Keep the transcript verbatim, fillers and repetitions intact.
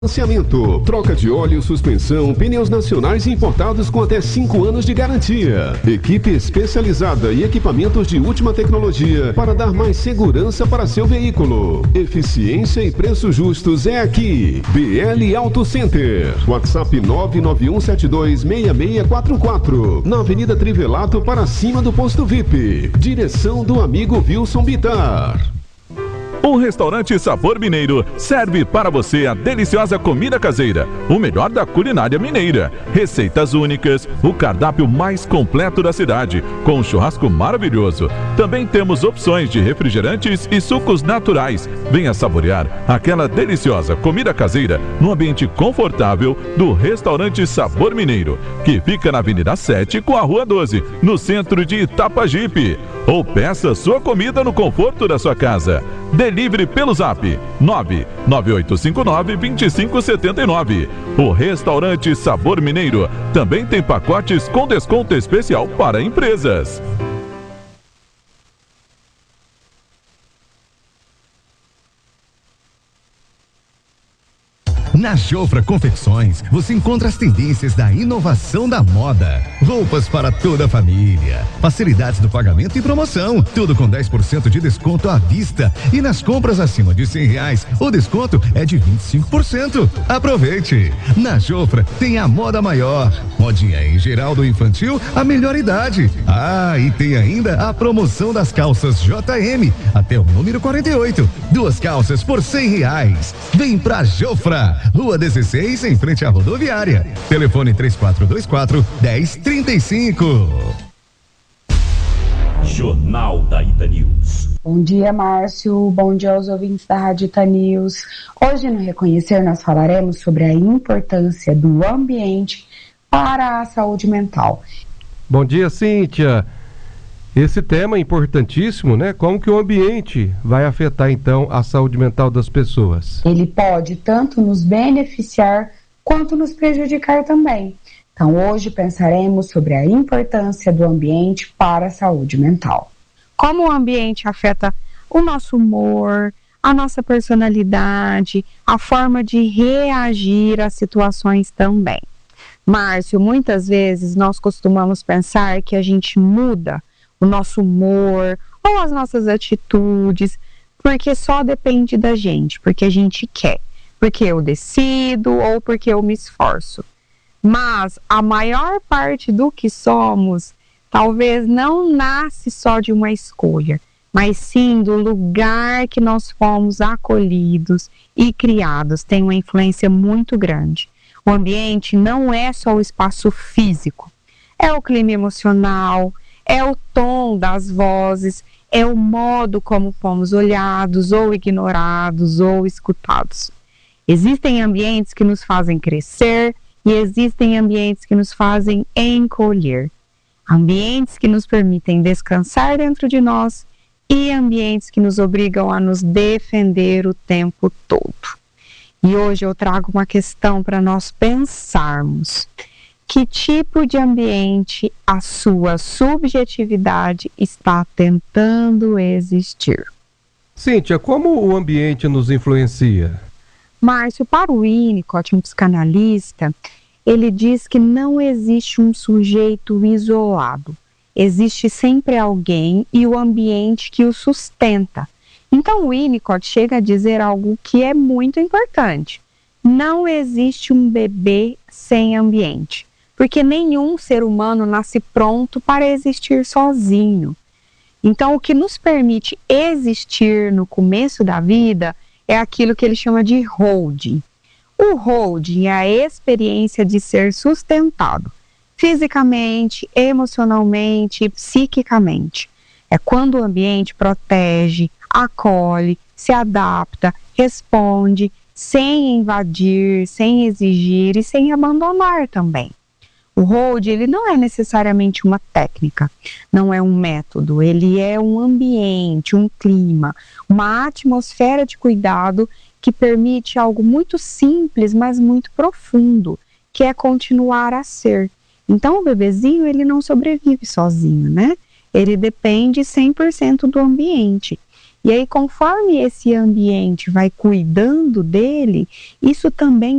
Financiamento, troca de óleo, suspensão, pneus nacionais e importados com até cinco anos de garantia. Equipe especializada e equipamentos de última tecnologia para dar mais segurança para seu veículo. Eficiência e preços justos é aqui. B L Auto Center. WhatsApp nove nove um sete dois seis seis quatro quatro. Na Avenida Trivelato, para cima do Posto V I P. Direção do amigo Wilson Bittar. O restaurante Sabor Mineiro serve para você a deliciosa comida caseira, o melhor da culinária mineira, receitas únicas, o cardápio mais completo da cidade, com um churrasco maravilhoso. Também temos opções de refrigerantes e sucos naturais. Venha saborear aquela deliciosa comida caseira no ambiente confortável do restaurante Sabor Mineiro, que fica na Avenida sete com a Rua doze, no centro de Itapajipe. Ou peça sua comida no conforto da sua casa. Delivery pelo Zap nove nove oito cinco nove dois cinco sete nove. O restaurante Sabor Mineiro também tem pacotes com desconto especial para empresas. Na Jofra Confecções, você encontra as tendências da inovação da moda. Roupas para toda a família, facilidades do pagamento e promoção, tudo com dez por cento de desconto à vista. E nas compras acima de cem reais, o desconto é de vinte e cinco por cento. Aproveite! Na Jofra tem a moda maior, modinha em geral do infantil, a melhor idade. Ah, e tem ainda a promoção das calças J M, até o número quarenta e oito. Duas calças por cem reais. Vem pra Jofra! Rua dezesseis, em frente à rodoviária. Telefone três quatro dois quatro, um zero três cinco. Jornal da Ita News. Bom dia, Márcio. Bom dia aos ouvintes da Rádio Ita News. Hoje no Reconhecer nós falaremos sobre a importância do ambiente para a saúde mental. Bom dia, Cíntia. Esse tema é importantíssimo, né? Como que o ambiente vai afetar, então, a saúde mental das pessoas? Ele pode tanto nos beneficiar quanto nos prejudicar também. Então, hoje pensaremos sobre a importância do ambiente para a saúde mental. Como o ambiente afeta o nosso humor, a nossa personalidade, a forma de reagir às situações também. Márcio, muitas vezes nós costumamos pensar que a gente muda o nosso humor ou as nossas atitudes, porque só depende da gente, porque a gente quer, porque eu decido ou porque eu me esforço. Mas a maior parte do que somos talvez não nasce só de uma escolha, mas sim do lugar que nós fomos acolhidos e criados. Tem uma influência muito grande. O ambiente não é só o espaço físico, é o clima emocional, é o tom das vozes, é o modo como fomos olhados ou ignorados ou escutados. Existem ambientes que nos fazem crescer e existem ambientes que nos fazem encolher. Ambientes que nos permitem descansar dentro de nós e ambientes que nos obrigam a nos defender o tempo todo. E hoje eu trago uma questão para nós pensarmos. Que tipo de ambiente a sua subjetividade está tentando existir? Cíntia, como o ambiente nos influencia? Márcio, para o Winnicott, um psicanalista, ele diz que não existe um sujeito isolado. Existe sempre alguém e o ambiente que o sustenta. Então o Winnicott chega a dizer algo que é muito importante. Não existe um bebê sem ambiente. Porque nenhum ser humano nasce pronto para existir sozinho. Então, o que nos permite existir no começo da vida é aquilo que ele chama de holding. O holding é a experiência de ser sustentado fisicamente, emocionalmente, psiquicamente. É quando o ambiente protege, acolhe, se adapta, responde, sem invadir, sem exigir e sem abandonar também. O hold, ele não é necessariamente uma técnica, não é um método, ele é um ambiente, um clima, uma atmosfera de cuidado que permite algo muito simples, mas muito profundo, que é continuar a ser. Então o bebezinho, ele não sobrevive sozinho, né? Ele depende cem por cento do ambiente. E aí, conforme esse ambiente vai cuidando dele, isso também